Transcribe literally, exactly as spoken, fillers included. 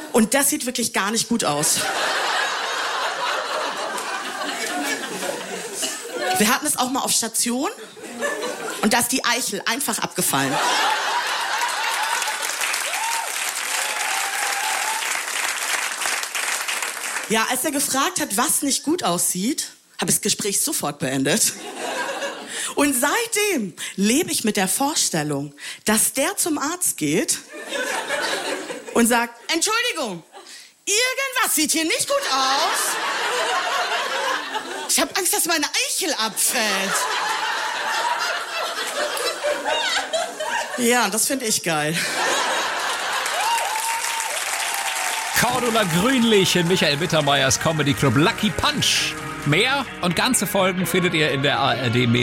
Und das sieht wirklich gar nicht gut aus. Wir hatten es auch mal auf Station und da ist die Eichel einfach abgefallen. Ja, als er gefragt hat, was nicht gut aussieht, habe ich das Gespräch sofort beendet. Und seitdem lebe ich mit der Vorstellung, dass der zum Arzt geht und sagt, Entschuldigung, irgendwas sieht hier nicht gut aus. Ich habe Angst, dass meine Eichel abfällt. Ja, das finde ich geil. Cordula Grünlich in Michael Mittermeiers Comedy Club Lucky Punch. Mehr und ganze Folgen findet ihr in der A R D